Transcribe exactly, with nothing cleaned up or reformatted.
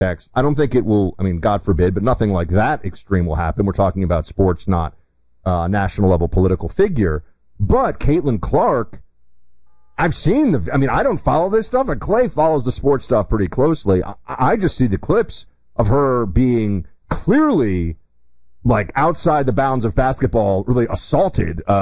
I don't think it will, I mean, God forbid, but nothing like that extreme will happen. We're talking about sports, not uh, national level political figure. But Caitlin Clark, I've seen the, I mean, I don't follow this stuff, and Clay follows the sports stuff pretty closely. I, I just see the clips of her being clearly, like, outside the bounds of basketball, really assaulted. Uh,